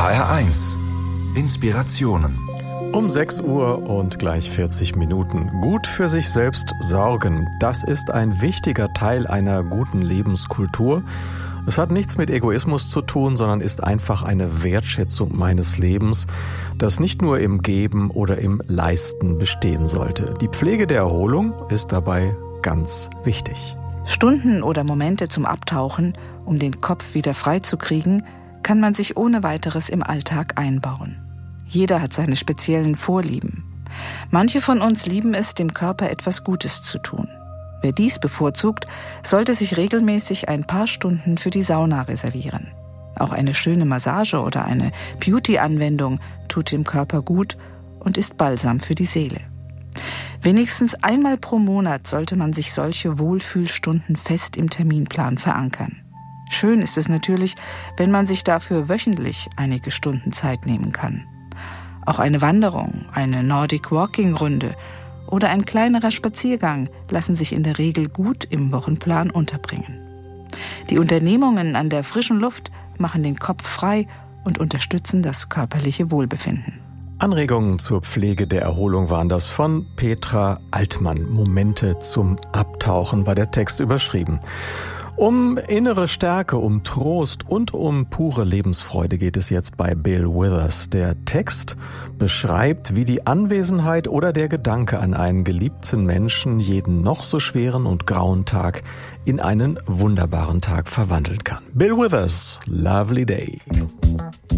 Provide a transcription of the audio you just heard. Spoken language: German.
HR1 Inspirationen. Um 6 Uhr und gleich 40 Minuten. Gut für sich selbst sorgen. Das ist ein wichtiger Teil einer guten Lebenskultur. Es hat nichts mit Egoismus zu tun, sondern ist einfach eine Wertschätzung meines Lebens, das nicht nur im Geben oder im Leisten bestehen sollte. Die Pflege der Erholung ist dabei ganz wichtig. Stunden oder Momente zum Abtauchen, um den Kopf wieder frei zu kriegen, kann man sich ohne weiteres im Alltag einbauen. Jeder hat seine speziellen Vorlieben. Manche von uns lieben es, dem Körper etwas Gutes zu tun. Wer dies bevorzugt, sollte sich regelmäßig ein paar Stunden für die Sauna reservieren. Auch eine schöne Massage oder eine Beauty-Anwendung tut dem Körper gut und ist Balsam für die Seele. Wenigstens einmal pro Monat sollte man sich solche Wohlfühlstunden fest im Terminplan verankern. Schön ist es natürlich, wenn man sich dafür wöchentlich einige Stunden Zeit nehmen kann. Auch eine Wanderung, eine Nordic Walking Runde oder ein kleinerer Spaziergang lassen sich in der Regel gut im Wochenplan unterbringen. Die Unternehmungen an der frischen Luft machen den Kopf frei und unterstützen das körperliche Wohlbefinden. Anregungen zur Pflege der Erholung waren das von Petra Altmann. Momente zum Abtauchen war der Text überschrieben. Um innere Stärke, um Trost und um pure Lebensfreude geht es jetzt bei Bill Withers. Der Text beschreibt, wie die Anwesenheit oder der Gedanke an einen geliebten Menschen jeden noch so schweren und grauen Tag in einen wunderbaren Tag verwandeln kann. Bill Withers, Lovely Day.